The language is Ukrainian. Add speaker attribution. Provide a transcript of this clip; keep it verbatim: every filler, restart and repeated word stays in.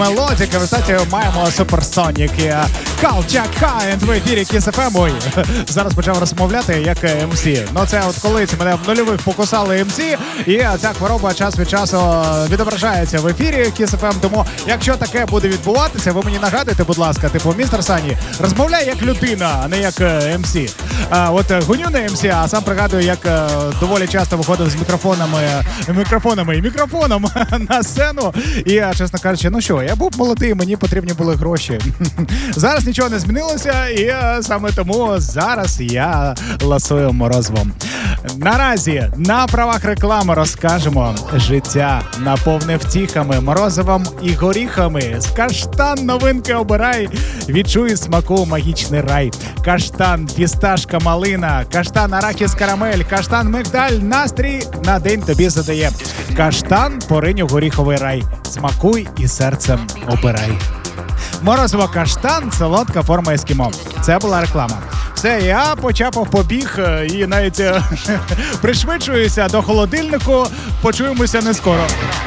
Speaker 1: Мелодіка, в статі маємо Суперсонік і Калчак Хайнд в ефірі Кіс еф ем. Ой, зараз почав розмовляти як ем сі. Ну це от колись мене в нульових покусали ем сі, і ця хвороба час від часу відображається в ефірі Кіс еф ем. Тому якщо таке буде відбуватися, ви мені нагадуйте, будь ласка, типу, містер Сані, розмовляй як людина, а не як ем сі. А от гоню не ем сі, а сам пригадую, як доволі часто виходив з мікрофонами, мікрофонами і мікрофоном на сцену. І, чесно кажучи, ну що, я був молодий, мені потрібні були гроші. Зараз нічого не змінилося, і саме тому зараз я ласую морозивом. Наразі на правах реклами розкажемо: життя наповне втіхами, морозивом і горіхами. З Каштан новинки обирай, відчуй смаку магічний рай. Каштан, фісташка, малина, каштан, арахіс, карамель, каштан, мигдаль, настрій на день тобі задає. Каштан, поринь у горіховий рай. Смакуй і серцем обирай. Морозиво Каштан – солодка форма ескімо. Це була реклама. Все, я почапав, побіг і навіть пришвидшуюся до холодильнику. Почуємося не скоро.